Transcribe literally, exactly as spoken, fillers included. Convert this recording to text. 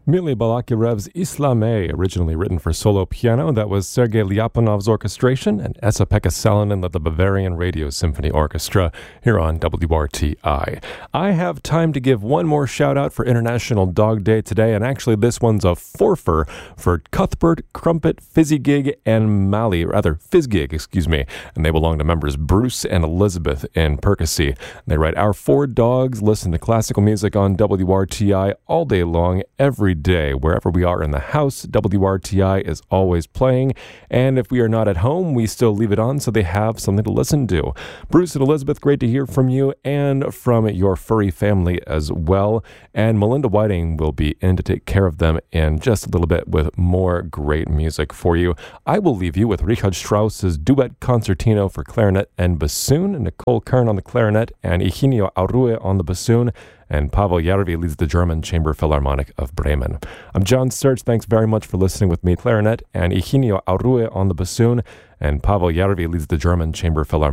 Mily Balakirev's Islamé, originally written for solo piano, that was Sergei Lyapunov's orchestration, and Esa-Pekka Salonen led the Bavarian Radio Symphony Orchestra here on W R T I. I have time to give one more shout-out for International Dog Day today, and actually this one's a forfer for Cuthbert, Crumpet, Fizzygig, and Mally, rather, Fizzgig, excuse me, and they belong to members Bruce and Elizabeth in Percy. They write, "Our four dogs listen to classical music on W R T I all day long, every day. Wherever we are in the house, W R T I is always playing, and if we are not at home, we still leave it on so they have something to listen to." Bruce and Elizabeth, great to hear from you and from your furry family as well. And Melinda Whiting will be in to take care of them in just a little bit with more great music for you. I will leave you with Richard Strauss's Duet Concertino for clarinet and bassoon, Nicole Kern on the clarinet, and Eugenio Aurue on the bassoon, and Pavel Järvi leads the German Chamber Philharmonic of Bremen. I'm John Sturge. Thanks very much for listening with me, clarinet, and Eugenio Aurue on the bassoon, and Pavel Järvi leads the German Chamber Philharmonic